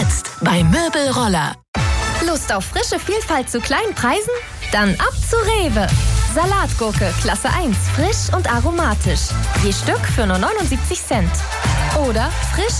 Jetzt bei Möbelroller. Lust auf frische Vielfalt zu kleinen Preisen? Dann ab zu Rewe. Salatgurke Klasse 1, frisch und aromatisch. Je Stück für nur 79 Cent. Oder frisch